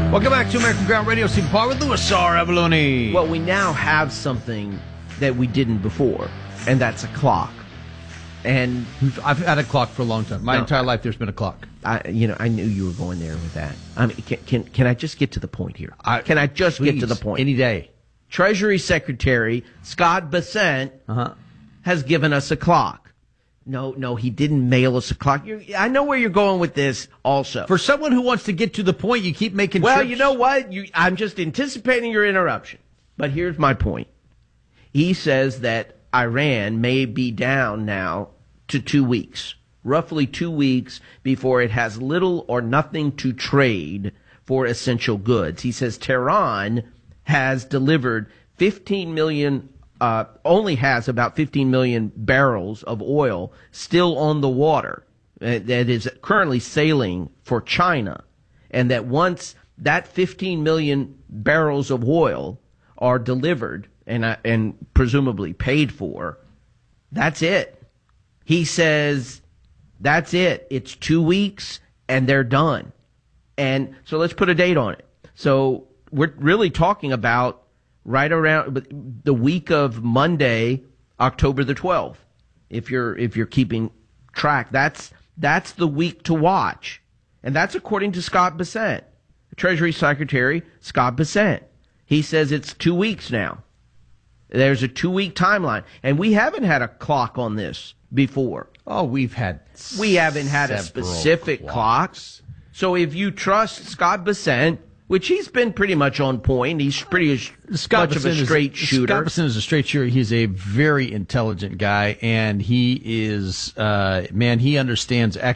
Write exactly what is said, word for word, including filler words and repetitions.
Welcome back to American Ground Radio. Steve Paul with Louis R. Avalone. Well, we now have something that we didn't before, and that's a clock. And I've had a clock for a long time. My No. entire life, there's been a clock. I, you know, I knew you were going there with that. I mean, can can, can I just get to the point here? I- can I just get to Please, the point? Any day. Treasury Secretary Scott Bessent Uh-huh. has given us a clock. No, no, he didn't mail us a clock. You're, I know where you're going with this also. For someone who wants to get to the point, you keep making well, trips. you know what? You, I'm just anticipating your interruption. But here's my point. He says that Iran may be down now to two weeks, roughly two weeks before it has little or nothing to trade for essential goods. He says Tehran has delivered fifteen million Uh, only has about fifteen million barrels of oil still on the water uh, that is currently sailing for China. And that once that fifteen million barrels of oil are delivered and, uh, and presumably paid for, that's it. He says, that's it. It's two weeks and they're done. And so let's put a date on it. So we're really talking about right around the week of Monday, October the twelfth. If you're if you're keeping track, that's that's the week to watch, and that's according to Scott Bessent, Treasury Secretary Scott Bessent. He says it's two weeks now. There's a two week timeline, and we haven't had a clock on this before. Oh, we've had. We haven't had a several specific clock. clocks. So if you trust Scott Bessent, which he's been pretty much on point, he's pretty Scott much of a Bessent straight is, shooter. Scott Bessent is a straight shooter. He's a very intelligent guy, and he is, uh, man, he understands